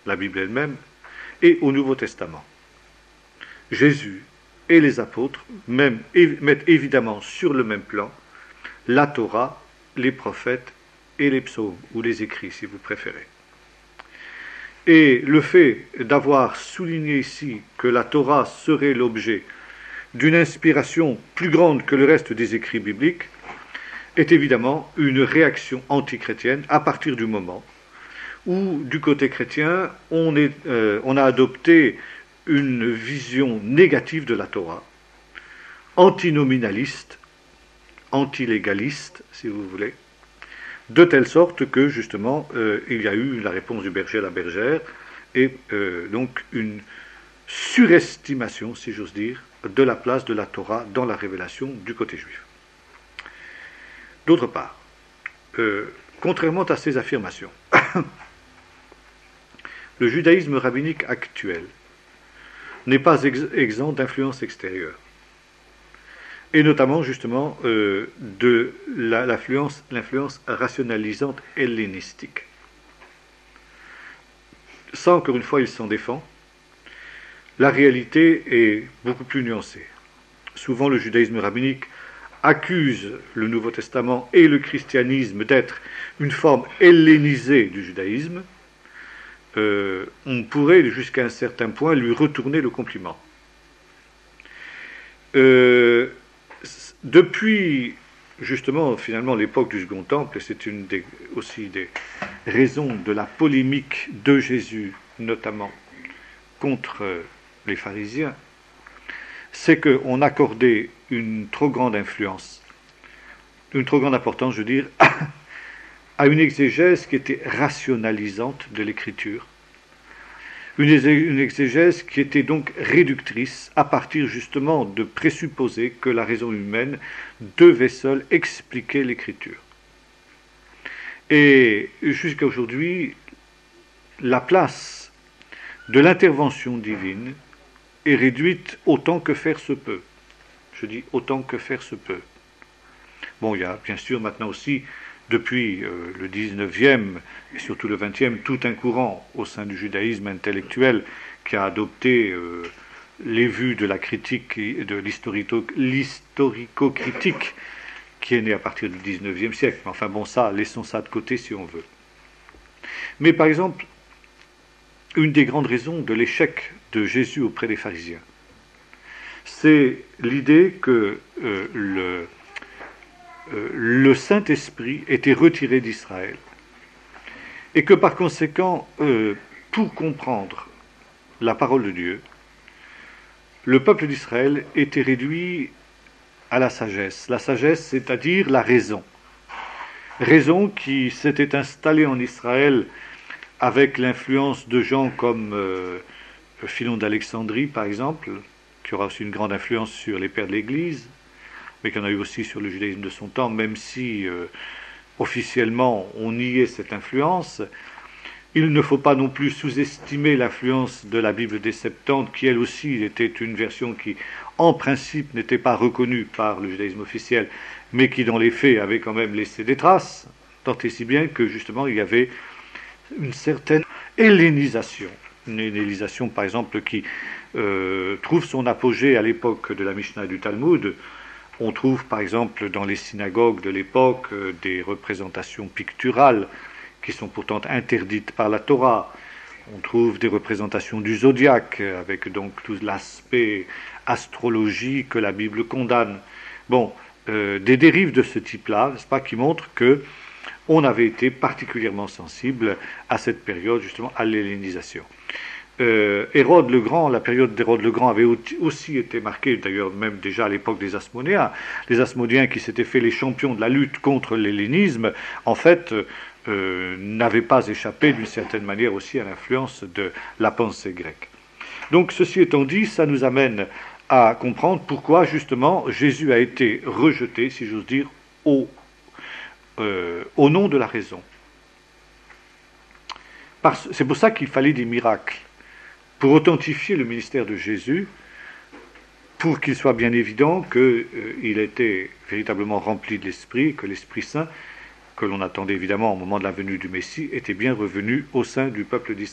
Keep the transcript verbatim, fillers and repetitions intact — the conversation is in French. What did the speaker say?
la Bible elle-même, et au Nouveau Testament. Jésus et les apôtres même, mettent évidemment sur le même plan la Torah, les prophètes et les psaumes, ou les écrits si vous préférez. Et le fait d'avoir souligné ici que la Torah serait l'objet d'une inspiration plus grande que le reste des écrits bibliques est évidemment une réaction antichrétienne à partir du moment où, du côté chrétien, on, est, euh, on a adopté une vision négative de la Torah, antinominaliste, antilégaliste, si vous voulez, de telle sorte que, justement, euh, il y a eu la réponse du berger à la bergère, et euh, donc une surestimation, si j'ose dire, de la place de la Torah dans la révélation du côté juif. D'autre part, euh, contrairement à ces affirmations, le judaïsme rabbinique actuel n'est pas ex- exempt d'influence extérieure, et notamment justement euh, de la, l'influence, l'influence rationalisante hellénistique. Ça, encore une fois, il s'en défend. La réalité est beaucoup plus nuancée. Souvent, le judaïsme rabbinique accuse le Nouveau Testament et le christianisme d'être une forme hellénisée du judaïsme. Euh, on pourrait, jusqu'à un certain point, lui retourner le compliment. Euh, depuis, justement, finalement, l'époque du Second Temple, et c'est une des, aussi des raisons de la polémique de Jésus, notamment contre les pharisiens, c'est qu'on accordait une trop grande influence, une trop grande importance, je veux dire, à une exégèse qui était rationalisante de l'écriture, une, une exégèse qui était donc réductrice à partir justement de présupposer que la raison humaine devait seule expliquer l'écriture. Et jusqu'à aujourd'hui, la place de l'intervention divine est réduite autant que faire se peut. Je dis autant que faire se peut. Bon, il y a bien sûr maintenant aussi, depuis euh, le dix-neuvième et surtout le vingtième, tout un courant au sein du judaïsme intellectuel qui a adopté euh, les vues de la critique et de l'historico-critique qui est né à partir du dix-neuvième siècle. Enfin bon, ça, laissons ça de côté si on veut. Mais par exemple, une des grandes raisons de l'échec de Jésus auprès des pharisiens, c'est l'idée que euh, le, euh, le Saint-Esprit était retiré d'Israël et que par conséquent, euh, pour comprendre la parole de Dieu, le peuple d'Israël était réduit à la sagesse. La sagesse, c'est-à-dire la raison. Raison qui s'était installée en Israël avec l'influence de gens comme euh, Philon d'Alexandrie, par exemple, qui aura aussi une grande influence sur les pères de l'Église, mais qui en a eu aussi sur le judaïsme de son temps, même si euh, officiellement on niait cette influence. Il ne faut pas non plus sous-estimer l'influence de la Bible des Septante, qui elle aussi était une version qui, en principe, n'était pas reconnue par le judaïsme officiel, mais qui dans les faits avait quand même laissé des traces, tant et si bien que justement il y avait une certaine hellénisation. Une hellénisation par exemple qui euh, trouve son apogée à l'époque de la Mishnah et du Talmud. On trouve par exemple dans les synagogues de l'époque euh, des représentations picturales qui sont pourtant interdites par la Torah. On trouve des représentations du zodiaque, avec donc tout l'aspect astrologie que la Bible condamne. Bon, euh, des dérives de ce type-là, n'est-ce pas, qui montrent que on avait été particulièrement sensible à cette période, justement, à l'hellénisation. Euh, Hérode le Grand, la période d'Hérode le Grand avait aussi été marquée, d'ailleurs même déjà à l'époque des Asmonéens. Les Asmonéens qui s'étaient fait les champions de la lutte contre l'hellénisme, en fait, euh, n'avaient pas échappé d'une certaine manière aussi à l'influence de la pensée grecque. Donc ceci étant dit, ça nous amène à comprendre pourquoi justement Jésus a été rejeté, si j'ose dire, au, euh, au nom de la raison. Parce, c'est pour ça qu'il fallait des miracles, pour authentifier le ministère de Jésus, pour qu'il soit bien évident qu'il euh, était véritablement rempli de l'Esprit, que l'Esprit Saint, que l'on attendait évidemment au moment de la venue du Messie, était bien revenu au sein du peuple d'Israël.